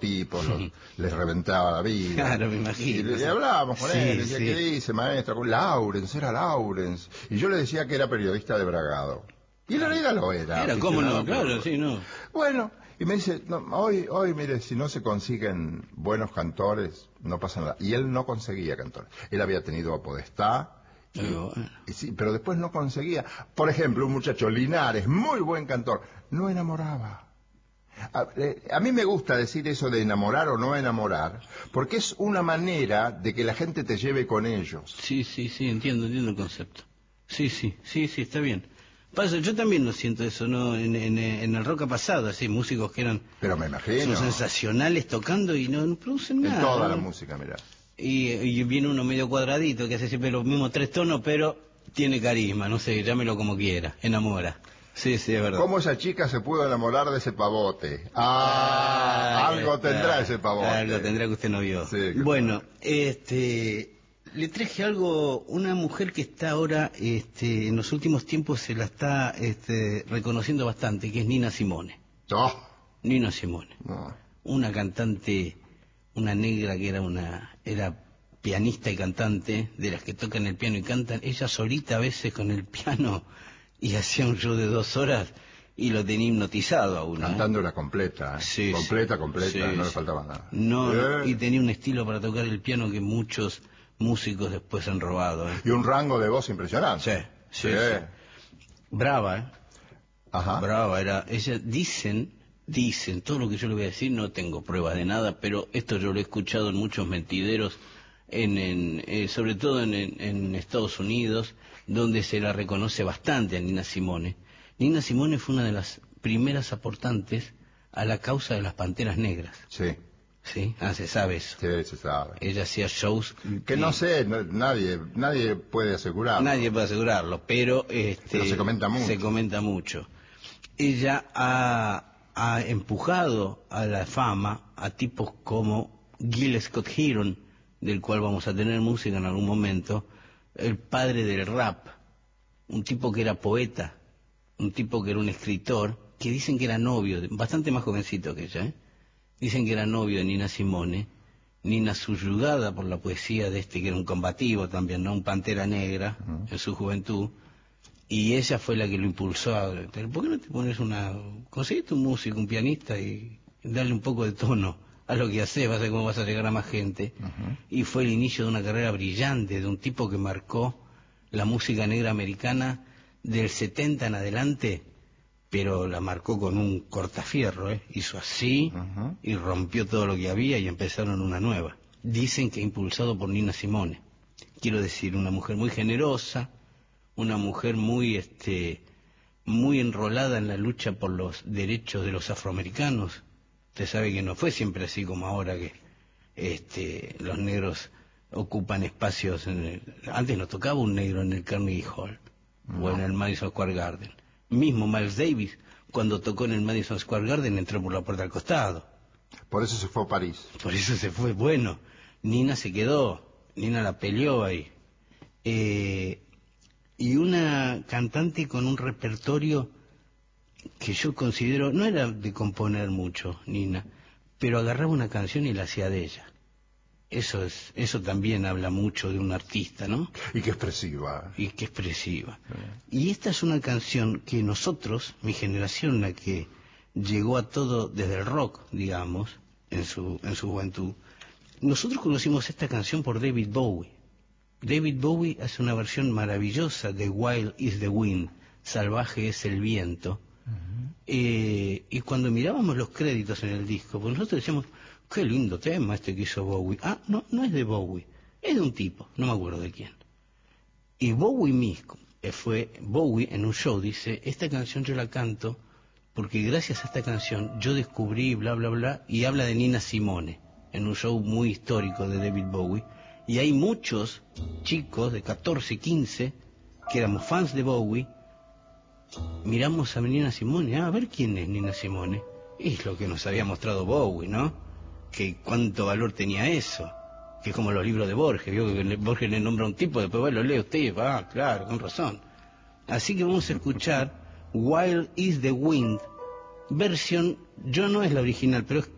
tipos, les reventaba la vida. Claro, me imagino. Y hablábamos con él, decía, sí. ¿qué dice, maestro? Lawrence, era Lawrence. Y yo le decía que era periodista de Bragado. Y en realidad lo era. Era, ¿cómo no? Claro, sí, no. Bueno, y me dice, no, hoy, mire, si no se consiguen buenos cantores, no pasa nada. Y él no conseguía cantores. Él había tenido a Podestá, y sí, pero después no conseguía. Por ejemplo, un muchacho Linares, muy buen cantor, no enamoraba. A mí me gusta decir eso de enamorar o no enamorar, porque es una manera de que la gente te lleve con ellos. Sí, entiendo el concepto. Sí, está bien. Pasa, yo también lo siento eso, ¿no? En el rock ha pasado, así, músicos que eran... Pero me imagino. Son sensacionales tocando y no producen nada. En toda la ¿no? música, mirá. Y viene uno medio cuadradito, que hace siempre los mismos 3 tonos, pero tiene carisma, no sé, llámelo como quiera, enamora. Sí, es verdad. ¿Cómo esa chica se pudo enamorar de ese pavote? Algo tendrá ese pavote. Algo tendrá que usted no vio. Sí, bueno, le traje algo, una mujer que está ahora, en los últimos tiempos se la está reconociendo bastante, que es Nina Simone. Oh. Nina Simone. No. Una cantante, una negra que era pianista y cantante, de las que tocan el piano y cantan, ella solita a veces con el piano, y hacía un show de 2 horas y lo tenía hipnotizado a uno. Cantándola completa, sí, completa, sí, no le faltaba nada. No, y tenía un estilo para tocar el piano que muchos músicos después han robado. Y un rango de voz impresionante. Sí. Brava, Ajá. Brava era. Ella, dicen, todo lo que yo le voy a decir, no tengo pruebas de nada, pero esto yo lo he escuchado en muchos mentideros, sobre todo en Estados Unidos, donde se la reconoce bastante a Nina Simone. Nina Simone fue una de las primeras aportantes a la causa de las Panteras Negras. Sí. ¿Sí? Se sabe eso. Sí, se sabe. Ella hacía shows... Que no sé, nadie puede asegurarlo. Nadie puede asegurarlo, pero... pero se comenta mucho. Se comenta mucho. Ella ha empujado a la fama a tipos como Gil Scott Heron, del cual vamos a tener música en algún momento, el padre del rap, un tipo que era poeta, un tipo que era un escritor, que dicen que era novio, bastante más jovencito que ella, dicen que era novio de Nina Simone, Nina subyugada por la poesía de que era un combativo también, ¿no? Un pantera negra en su juventud, y ella fue la que lo impulsó a... ¿Pero por qué no te pones conseguiste un músico, un pianista y darle un poco de tono a lo que haces, vas a ver cómo vas a llegar a más gente? Y fue el inicio de una carrera brillante, de un tipo que marcó la música negra americana del 70 en adelante, pero la marcó con un cortafierro, hizo así y rompió todo lo que había y empezaron una nueva. Dicen que impulsado por Nina Simone. Quiero decir, una mujer muy generosa, una mujer muy enrolada en la lucha por los derechos de los afroamericanos. Usted sabe que no fue siempre así como ahora que los negros ocupan espacios antes nos tocaba un negro en el Carnegie Hall o en el Madison Square Garden. Mismo Miles Davis, cuando tocó en el Madison Square Garden, entró por la puerta al costado. Por eso se fue a París. Por eso se fue. Bueno, Nina se quedó, Nina la peleó ahí. Y una cantante con un repertorio que yo considero, no era de componer mucho, Nina, pero agarraba una canción y la hacía de ella. Eso también habla mucho de un artista, ¿no? Y qué expresiva. Y esta es una canción que nosotros, mi generación, la que llegó a todo desde el rock, digamos, en su juventud, nosotros conocimos esta canción por David Bowie. David Bowie hace una versión maravillosa de Wild is the Wind, salvaje es el viento. Y cuando mirábamos los créditos en el disco, pues nosotros decíamos, qué lindo tema que hizo Bowie. No es de Bowie, es de un tipo, no me acuerdo de quién. Y Bowie mismo, Bowie en un show dice, esta canción yo la canto porque gracias a esta canción yo descubrí bla bla bla, y habla de Nina Simone, en un show muy histórico de David Bowie, y hay muchos chicos de 14, 15, que éramos fans de Bowie, miramos a Nina Simone, a ver quién es Nina Simone, y es lo que nos había mostrado Bowie, ¿no? Que cuánto valor tenía eso, que es como los libros de Borges, vio que Borges le nombra a un tipo, después lo lee usted y claro, con razón. Así que vamos a escuchar Wild is the Wind, versión, yo no es la original, pero es